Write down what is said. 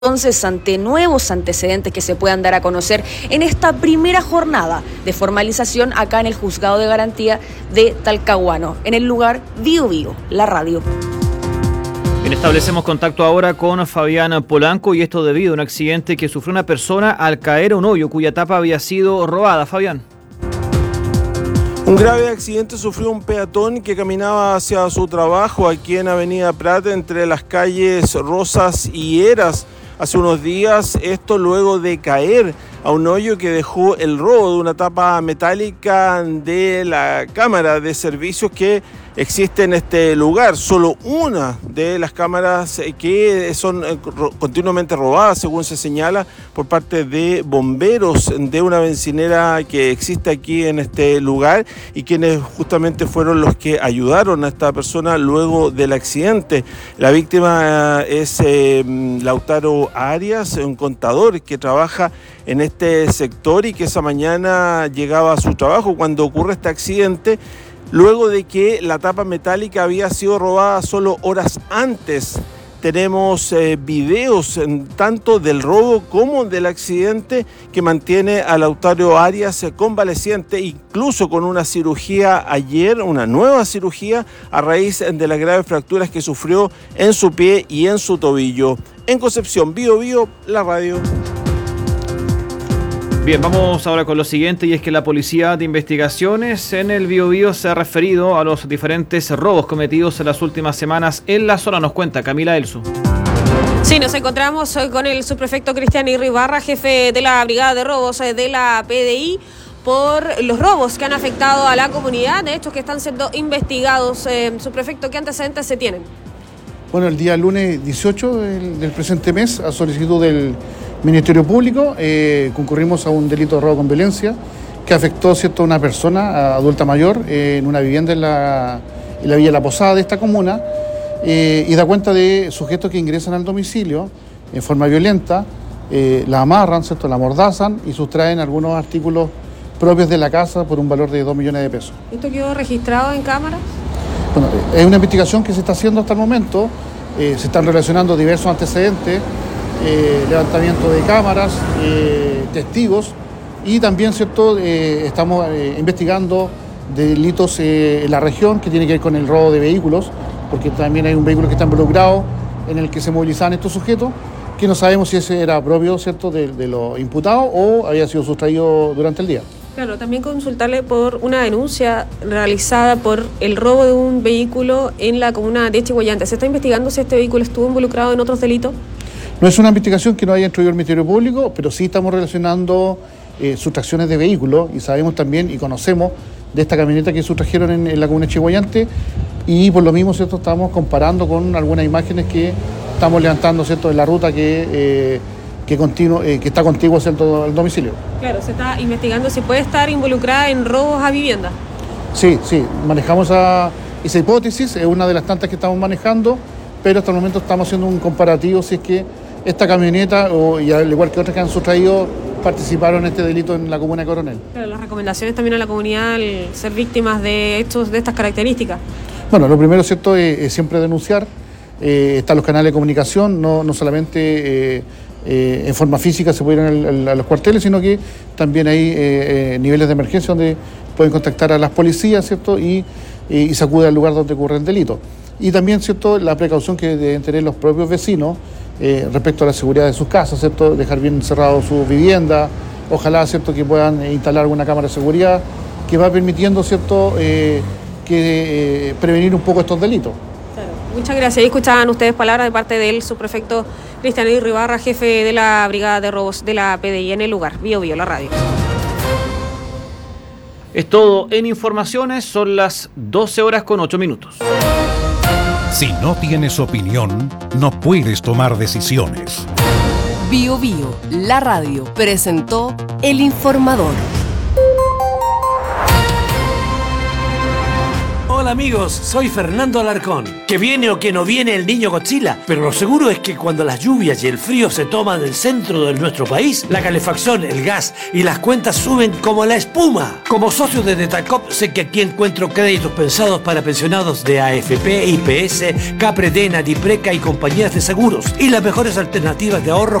Entonces, ante nuevos antecedentes que se puedan dar a conocer en esta primera jornada de formalización acá en el Juzgado de Garantía de Talcahuano, en el lugar Bío Bío, la radio. Bien, establecemos contacto ahora con Fabián Polanco, y esto debido a un accidente que sufrió una persona al caer a un hoyo cuya tapa había sido robada. Fabián. Un grave accidente sufrió un peatón que caminaba hacia su trabajo aquí en Avenida Prat, entre las calles Rosas y Heras. Hace unos días, esto luego de caer a un hoyo que dejó el robo de una tapa metálica de la cámara de servicios que existe en este lugar. Solo una de las cámaras que son continuamente robadas, según se señala por parte de bomberos de una bencinera que existe aquí en este lugar, y quienes justamente fueron los que ayudaron a esta persona luego del accidente. La víctima es Lautaro Arias, un contador que trabaja en este sector y que esa mañana llegaba a su trabajo cuando ocurre este accidente, luego de que la tapa metálica había sido robada solo horas antes. Tenemos videos tanto del robo como del accidente que mantiene a Lautaro Arias convaleciente, incluso con una cirugía ayer, una nueva cirugía a raíz de las graves fracturas que sufrió en su pie y en su tobillo. En Concepción, Bío Bío, la radio. Bien, vamos ahora con lo siguiente, y es que la Policía de Investigaciones en el Biobío se ha referido a los diferentes robos cometidos en las últimas semanas en la zona. Nos cuenta Camila Elsu. Sí, nos encontramos hoy con el subprefecto Cristian Irribarra, jefe de la Brigada de Robos de la PDI, por los robos que han afectado a la comunidad, de hechos que están siendo investigados. Subprefecto, ¿qué antecedentes se tienen? Bueno, el día lunes 18 del presente mes, a solicitud del Ministerio Público, concurrimos a un delito de robo con violencia que afectó, ¿cierto?, a una persona adulta mayor en una vivienda en la Villa La Posada de esta comuna, y da cuenta de sujetos que ingresan al domicilio en forma violenta, la amarran, ¿cierto?, la amordazan y sustraen algunos artículos propios de la casa por un valor de 2 millones de pesos. ¿Esto quedó registrado en cámaras? Bueno, es una investigación que se está haciendo hasta el momento. Se están relacionando diversos antecedentes, levantamiento de cámaras, testigos, y también, ¿cierto?, estamos investigando delitos en la región que tiene que ver con el robo de vehículos, porque también hay un vehículo que está involucrado en el que se movilizaban estos sujetos, que no sabemos si ese era propio, ¿cierto?, de los imputados o había sido sustraído durante el día. Claro, también consultarle por una denuncia realizada por el robo de un vehículo en la comuna de Chiguayante. ¿Se está investigando si este vehículo estuvo involucrado en otros delitos? No es una investigación que no haya instruido el Ministerio Público, pero sí estamos relacionando sustracciones de vehículos, y sabemos también y conocemos de esta camioneta que sustrajeron en la comuna de Chiguayante, y por lo mismo, ¿cierto?, estamos comparando con algunas imágenes que estamos levantando, ¿cierto?, de la ruta que está contigua, ¿cierto?, al domicilio. Claro, se está investigando si puede estar involucrada en robos a vivienda. Sí, manejamos esa hipótesis, es una de las tantas que estamos manejando, pero hasta el momento estamos haciendo un comparativo si es que esta camioneta, y al igual que otras que han sustraído, participaron en este delito en la comuna de Coronel. Claro, las recomendaciones también a la comunidad al ser víctimas de hechos de estas características. Bueno, lo primero, ¿cierto?, es siempre denunciar. Están los canales de comunicación, no solamente en forma física se puede ir a los cuarteles, sino que también hay niveles de emergencia donde pueden contactar a las policías, ¿cierto?, y se acude al lugar donde ocurre el delito. Y también, ¿cierto?, la precaución que deben tener los propios vecinos respecto a la seguridad de sus casas, ¿cierto?, dejar bien cerrado su vivienda, ojalá, ¿cierto?, que puedan instalar alguna cámara de seguridad que va permitiendo, ¿cierto?, prevenir un poco estos delitos. Claro. Muchas gracias. Y escuchaban ustedes palabras de parte del subprefecto Cristian Irribarra, jefe de la Brigada de Robos de la PDI en el lugar. Bío Bío, la radio. Es todo en informaciones, son las 12:08. Si no tienes opinión, no puedes tomar decisiones. Bío Bío, la radio, presentó El Informador. Hola Hola amigos, soy Fernando Alarcón. Que viene o que no viene el niño Godzilla, pero lo seguro es que cuando las lluvias y el frío se toman el centro de nuestro país, la calefacción, el gas y las cuentas suben como la espuma. Como socio de Detalcop sé que aquí encuentro créditos pensados para pensionados de AFP, IPS, Capredena, Dipreca y compañías de seguros y las mejores alternativas de ahorro